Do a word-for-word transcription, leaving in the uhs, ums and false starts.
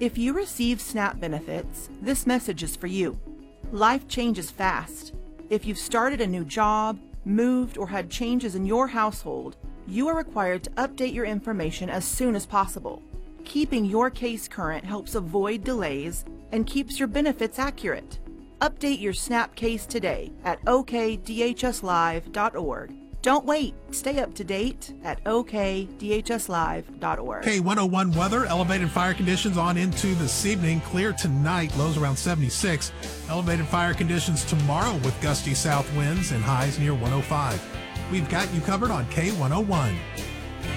If you receive SNAP benefits, this message is for you. Life changes fast. If you've started a new job, moved, or had changes in your household, you are required to update your information as soon as possible. Keeping your case current helps avoid delays and keeps your benefits accurate. Update your SNAP case today at o k d h s live dot org. Don't wait. Stay up to date at o k d h s live dot org. K one oh one weather, elevated fire conditions on into this evening. Clear tonight, lows around seventy-six. Elevated fire conditions tomorrow with gusty south winds and highs near one oh five. We've got you covered on K one oh one.